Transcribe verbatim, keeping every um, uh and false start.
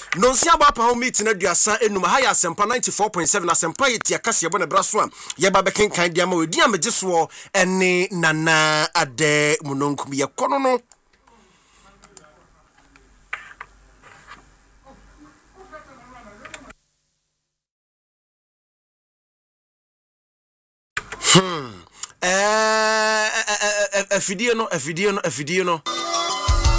no nsia ba pa ho meet na duasa enum ha ya sempa ninety-four point seven asempa yeti akase yebo na braso a ye ba bekenkan dia ma wedi amegiso ene nana ade munonkum ye kono no hmm eh afidie no afidie no afidie no